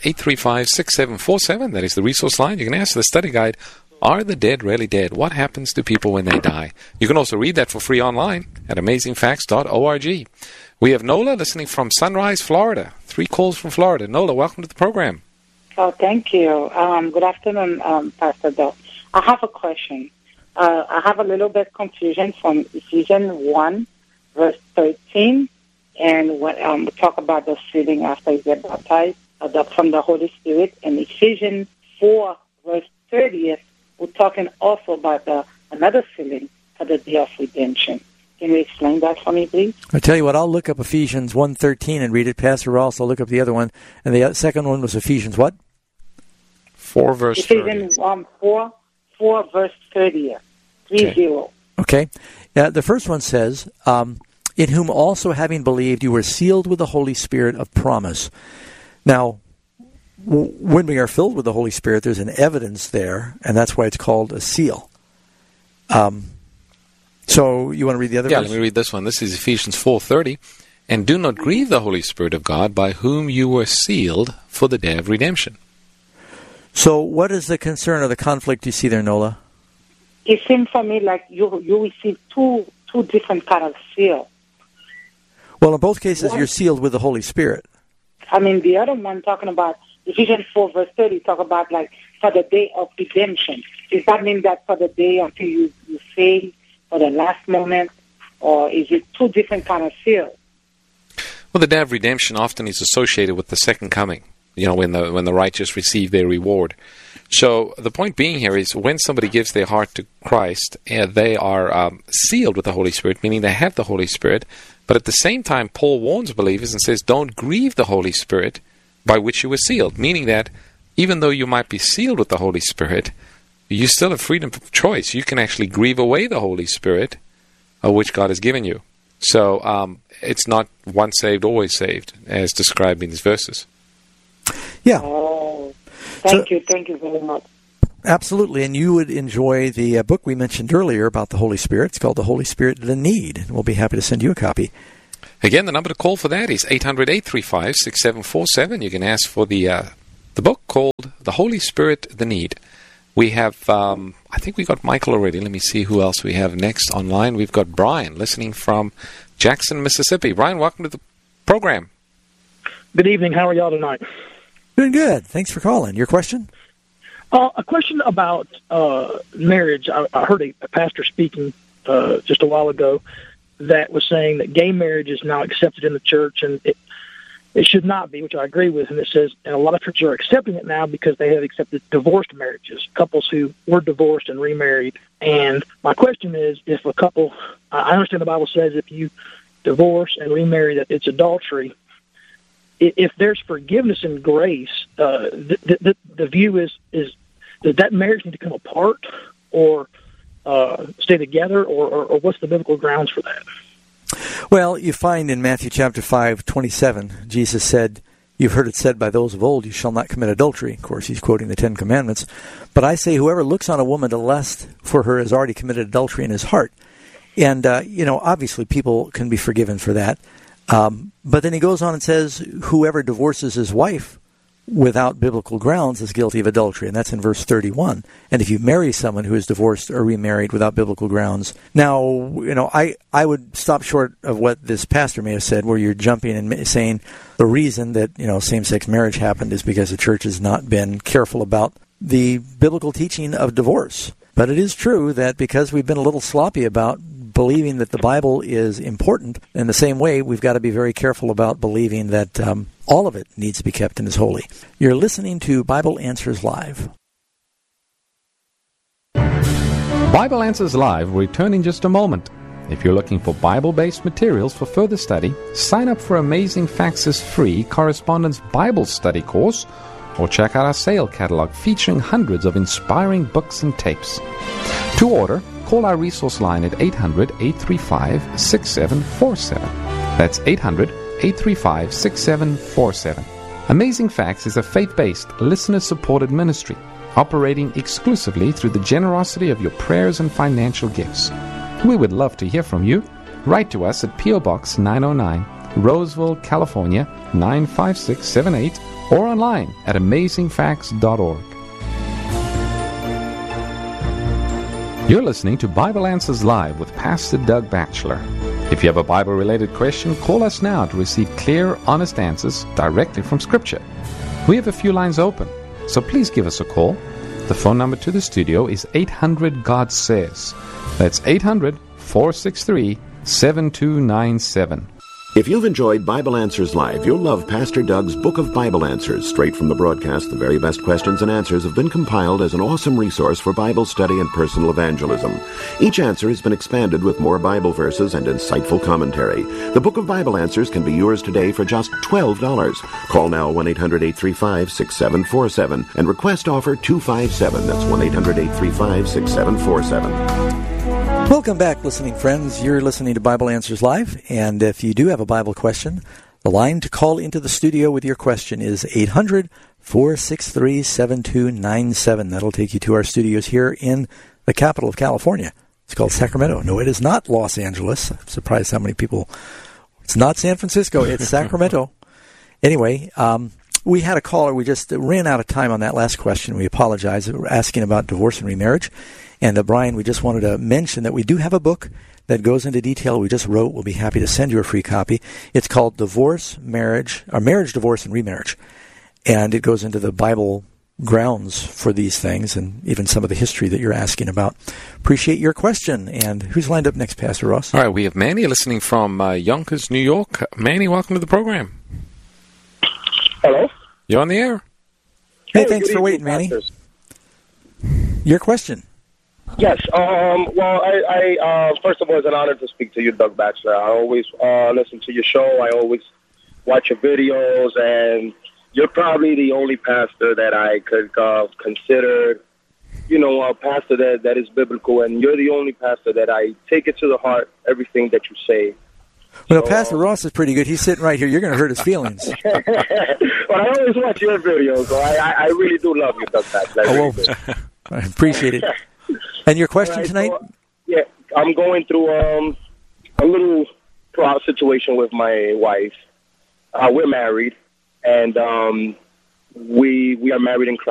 800-835-6747. That is the resource line. You can ask the study guide, are the dead really dead? What happens to people when they die? You can also read that for free online at amazingfacts.org. We have Nola listening from Sunrise, Florida. 3 calls from Florida. Nola, welcome to the program. Oh, thank you. Good afternoon, Pastor Bill. I have a question. I have a little bit confusion from Ephesians 1, verse 13. And when we talk about the sealing after you get baptized from the Holy Spirit, and Ephesians 4, verse 30, we're talking also about another sealing for the day of redemption. Can you explain that for me, please? I'll tell you what, I'll look up Ephesians 1:13 and read it. Pastor Ross, I'll look up the other one. And the second one was Ephesians what? 4, verse 30. Ephesians 4, verse 30. 30. Okay. The first one says, in whom also having believed you were sealed with the Holy Spirit of promise. Now, when we are filled with the Holy Spirit, there's an evidence there, and that's why it's called a seal. So you want to read the other verse? Let me read this one. This is Ephesians 4:30. And do not grieve the Holy Spirit of God, by whom you were sealed for the day of redemption. So what is the concern or the conflict you see there, Nola? It seems for me like you receive two different kind of seal. Well, in both cases, you're sealed with the Holy Spirit. I mean, the other one talking about Ephesians 4, verse 30, talk about like for the day of redemption. Does that mean that for the day until you fail, for the last moment, or is it two different kind of seals? Well, the day of redemption often is associated with the second coming, when the righteous receive their reward. So the point being here is when somebody gives their heart to Christ, they are sealed with the Holy Spirit, meaning they have the Holy Spirit. But at the same time, Paul warns believers and says, don't grieve the Holy Spirit by which you were sealed, meaning that even though you might be sealed with the Holy Spirit, you still have freedom of choice. You can actually grieve away the Holy Spirit, which God has given you. So it's not once saved, always saved, as described in these verses. Yeah. Oh, thank you very much. Absolutely, and you would enjoy the book we mentioned earlier about the Holy Spirit. It's called The Holy Spirit, the Need. We'll be happy to send you a copy. Again, the number to call for that is 800-835-6747. You can ask for the book called The Holy Spirit, the Need. We have, I think we got Michael already. Let me see who else we have next online. We've got Brian listening from Jackson, Mississippi. Brian, welcome to the program. Good evening. How are y'all tonight? Doing good. Thanks for calling. Your question? A question about marriage. I heard a pastor speaking just a while ago that was saying that gay marriage is now accepted in the church, and it should not be, which I agree with. And it says, and a lot of churches are accepting it now because they have accepted divorced marriages, couples who were divorced and remarried. And my question is, if a couple, I understand the Bible says if you divorce and remarry that it's adultery. If there's forgiveness and grace, the view is does that marriage need to come apart or stay together, or what's the biblical grounds for that? Well, you find in Matthew chapter 5:27, Jesus said, "You've heard it said by those of old, you shall not commit adultery." Of course, he's quoting the Ten Commandments. "But I say, whoever looks on a woman to lust for her has already committed adultery in his heart." And, obviously people can be forgiven for that. But then he goes on and says, whoever divorces his wife without biblical grounds is guilty of adultery, and that's in verse 31. And if you marry someone who is divorced or remarried without biblical grounds, now, I would stop short of what this pastor may have said, where you're jumping and saying the reason that, same-sex marriage happened is because the church has not been careful about the biblical teaching of divorce. But it is true that because we've been a little sloppy about believing that the Bible is important, in the same way, we've got to be very careful about believing that all of it needs to be kept and is holy. You're listening to Bible Answers Live. Bible Answers Live will return in just a moment. If you're looking for Bible-based materials for further study, sign up for Amazing Facts' free Correspondence Bible Study course, or check out our sale catalog featuring hundreds of inspiring books and tapes. To order, call our resource line at 800-835-6747. That's 800-835-6747. Amazing Facts is a faith-based, listener-supported ministry operating exclusively through the generosity of your prayers and financial gifts. We would love to hear from you. Write to us at P.O. Box 909, Roseville, California 95678, or online at amazingfacts.org. You're listening to Bible Answers Live with Pastor Doug Batchelor. If you have a Bible-related question, call us now to receive clear, honest answers directly from Scripture. We have a few lines open, so please give us a call. The phone number to the studio is 800-GOD-SAYS. That's 800-463-7297. If you've enjoyed Bible Answers Live, you'll love Pastor Doug's Book of Bible Answers. Straight from the broadcast, the very best questions and answers have been compiled as an awesome resource for Bible study and personal evangelism. Each answer has been expanded with more Bible verses and insightful commentary. The Book of Bible Answers can be yours today for just $12. Call now 1-800-835-6747 and request offer 257. That's 1-800-835-6747. Welcome back, listening friends. You're listening to Bible Answers Live, and if you do have a Bible question, the line to call into the studio with your question is 800-463-7297. That'll take you to our studios here in the capital of California. It's called Sacramento. No, it is not Los Angeles. I'm surprised how many people... It's not San Francisco. It's Sacramento. Anyway, we had a caller. We just ran out of time on that last question. We apologize. We're asking about divorce and remarriage. And Brian, we just wanted to mention that we do have a book that goes into detail we just wrote. We'll be happy to send you a free copy. It's called Marriage, Divorce, and Remarriage. And it goes into the Bible grounds for these things, and even some of the history that you're asking about. Appreciate your question. And who's lined up next, Pastor Ross? All right, we have Manny listening from Yonkers, New York. Manny, welcome to the program. Hello? You're on the air. Hey, thanks for waiting, Manny. Your question. Yes. Well, I first of all, it's an honor to speak to you, Doug Batchelor. I always listen to your show. I always watch your videos, and you're probably the only pastor that I could consider, a pastor that is biblical, and you're the only pastor that I take it to the heart, everything that you say. Well, Pastor Ross is pretty good. He's sitting right here. You're going to hurt his feelings. Well, I always watch your videos, so I really do love you, Doug Batchelor. I appreciate it. And your question tonight? So, I'm going through a little situation with my wife. We're married, and we are married in Christ.